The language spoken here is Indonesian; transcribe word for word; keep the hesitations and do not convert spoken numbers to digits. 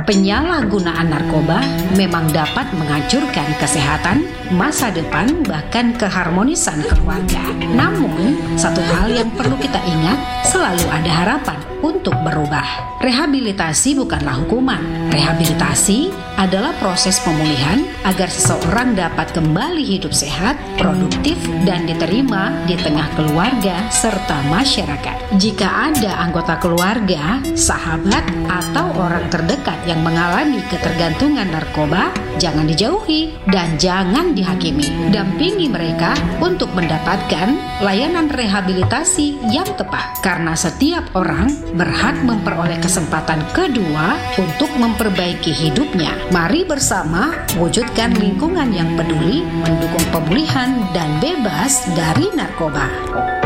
Penyalahgunaan narkoba memang dapat menghancurkan kesehatan, masa depan, bahkan keharmonisan keluarga. Namun, satu hal yang perlu kita ingat, selalu ada harapan untuk berubah. Rehabilitasi bukanlah hukuman. Rehabilitasi adalah proses pemulihan agar seseorang dapat kembali hidup sehat, produktif, dan diterima di tengah keluarga serta masyarakat. Jika ada anggota keluarga, sahabat, atau orang terdekat yang mengalami ketergantungan narkoba, jangan dijauhi dan jangan dihakimi. Dampingi mereka untuk mendapatkan layanan rehabilitasi yang tepat, karena setiap orang berhak memperoleh kesempatan kedua untuk memperbaiki hidupnya. Mari bersama wujudkan lingkungan yang peduli, mendukung pemulihan dan bebas dari narkoba.